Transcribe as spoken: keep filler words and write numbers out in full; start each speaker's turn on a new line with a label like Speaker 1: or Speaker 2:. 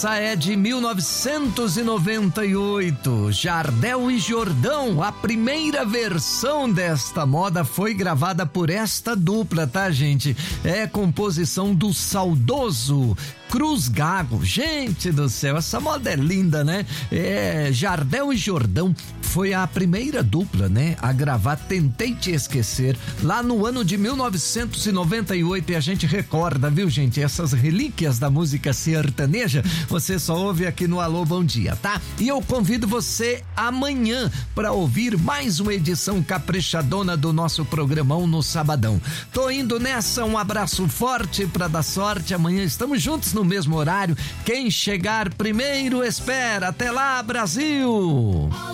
Speaker 1: Essa é de mil novecentos e noventa e oito, Jardel e Jordão. A primeira versão desta moda foi gravada por esta dupla, tá, gente? É composição do saudoso Cruz Gago. Gente do céu, essa moda é linda, né? É, Jardel e Jordão foi a primeira dupla, né, a gravar Tentei Te Esquecer lá no ano de mil novecentos e noventa e oito, e a gente recorda, viu, gente? Essas relíquias da música sertaneja, você só ouve aqui no Alô Bom Dia, tá? E eu convido você amanhã para ouvir mais uma edição caprichadona do nosso programão no Sabadão. Tô indo nessa, um abraço forte para dar sorte. Amanhã estamos juntos no mesmo horário. Quem chegar primeiro espera. Até lá, Brasil!